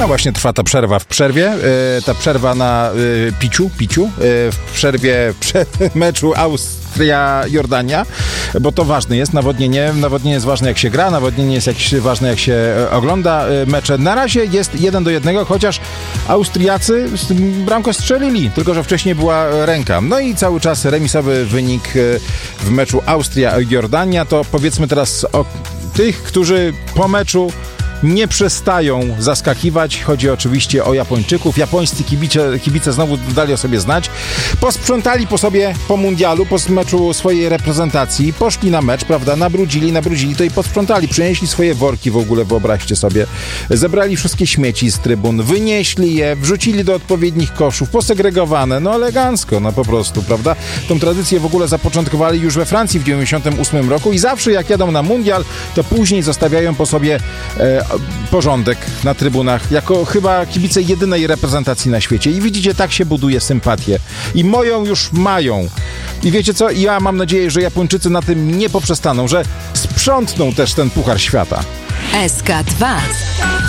A właśnie trwa ta przerwa w przerwie, ta przerwa na piciu, w przerwie meczu Austria-Jordania, bo to ważne jest, nawodnienie jest ważne jak się gra, nawodnienie jest ważne jak się ogląda mecze. Na razie jest 1-1, chociaż Austriacy bramkę strzelili, tylko że wcześniej była ręka. No i cały czas remisowy wynik w meczu Austria-Jordania. To powiedzmy teraz o tych, którzy po meczu nie przestają zaskakiwać. Chodzi oczywiście o Japończyków. Japońscy kibice znowu dali o sobie znać. Posprzątali po sobie po mundialu, po meczu swojej reprezentacji. Poszli na mecz, prawda? Nabrudzili to i posprzątali. Przynieśli swoje worki w ogóle, wyobraźcie sobie. Zebrali wszystkie śmieci z trybun, wynieśli je, wrzucili do odpowiednich koszów, posegregowane. No elegancko, no po prostu, prawda? Tą tradycję w ogóle zapoczątkowali już we Francji w 98 roku i zawsze jak jadą na mundial, to później zostawiają po sobie porządek na trybunach, jako chyba kibice jedynej reprezentacji na świecie. I widzicie, tak się buduje sympatię. I moją już mają. I wiecie co? Ja mam nadzieję, że Japończycy na tym nie poprzestaną, że sprzątną też ten Puchar Świata. SK2